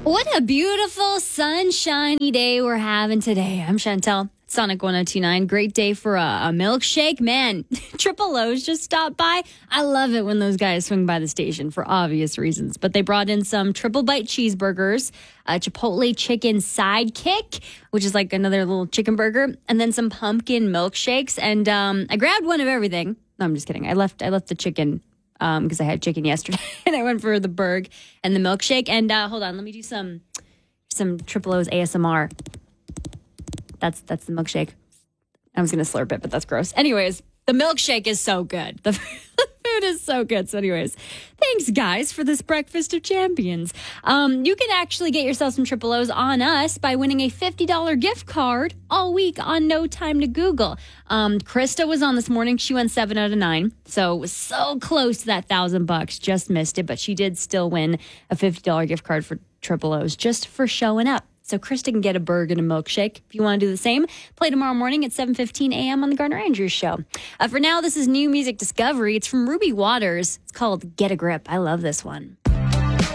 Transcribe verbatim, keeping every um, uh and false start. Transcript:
What a beautiful sunshiny day we're having today. I'm Chantel, Sonic one oh two point nine. Great day for a, a milkshake. Man, Triple O's just stopped by. I love it when those guys swing by the station for obvious reasons. But they brought in some triple bite cheeseburgers, a Chipotle chicken sidekick, which is like another little chicken burger, and then some pumpkin milkshakes. And um, I grabbed one of everything. No, I'm just kidding. I left I left the chicken because um, I had chicken yesterday, and I went for the burg and the milkshake. And uh, hold on, let me do some some Triple O's A S M R. That's that's the milkshake. I was gonna slurp it, but that's gross. Anyways, the milkshake is so good. The food is so good. So, anyways, thanks guys for this breakfast of champions. Um, you can actually get yourself some Triple O's on us by winning a fifty dollars gift card all week on No Time to Google. Um, Krista was on this morning. She won seven out of nine, so it was so close to that thousand bucks. Just missed it, but she did still win a fifty dollars gift card for Triple O's just for showing up. So Krista can get a burger and a milkshake. If you want to do the same, play tomorrow morning at seven fifteen a.m. on the Garner Andrews Show. Uh, for now, this is new music discovery. It's from Ruby Waters. It's called Get a Grip. I love this one.